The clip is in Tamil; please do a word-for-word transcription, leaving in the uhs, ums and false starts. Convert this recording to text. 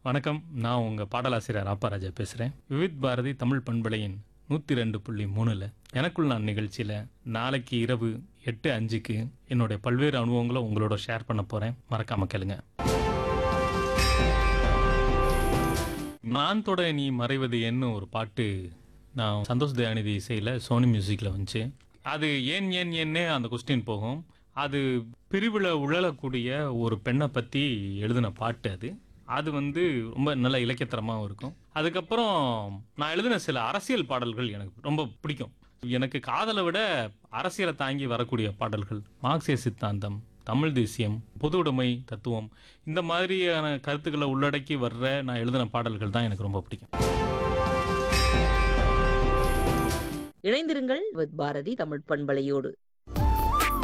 வணக்கம். நான் உங்க பாடலாசிரியர் ராப்பராஜா பேசுறேன். விவித் பாரதி தமிழ் பண்பலையின் நூத்தி ரெண்டு புள்ளி மூணுல எனக்குள் நான் நிகழ்ச்சியில நாளைக்கு இரவு எட்டு அஞ்சுக்கு என்னுடைய பல்வேறு அனுபவங்களை உங்களோட ஷேர் பண்ண போறேன். மறக்காம கேளுங்க. நான் தொட நீ மறைவது என்ன ஒரு பாட்டு நான் சந்தோஷ் தயாநிதி இசையில சோனி மியூசிக்ல வந்துச்சு. அது ஏன் ஏன் ஏன்னே அந்த கொஸ்டின் போகும். அது பிரிவுல உழலக்கூடிய ஒரு பெண்ணை பத்தி எழுதின பாட்டு அது. அது வந்து ரொம்ப நல்ல இலக்கியத்தரமாகவும் இருக்கும். அதுக்கப்புறம் நான் எழுதின சில அரசியல் பாடல்கள் எனக்கு ரொம்ப பிடிக்கும். எனக்கு காதலை விட அரசியலை தாங்கி வரக்கூடிய பாடல்கள், மார்க்சிய சித்தாந்தம், தமிழ் தேசியம், பொது உடைமை தத்துவம், இந்த மாதிரியான கருத்துக்களை உள்ளடக்கி வர்ற நான் எழுதின பாடல்கள் தான் எனக்கு ரொம்ப பிடிக்கும். இணைந்திருங்கள் வித் பாரதி தமிழ் பண்பலையோடு.